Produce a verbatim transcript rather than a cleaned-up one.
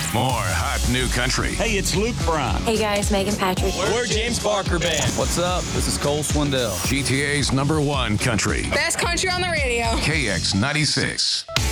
More hot new country. Hey, it's Luke Bryan. Hey guys, Megan Patrick. We're James Barker Band. What's up? This is Cole Swindell. G T A's number one country. Best country on the radio. K X ninety-six.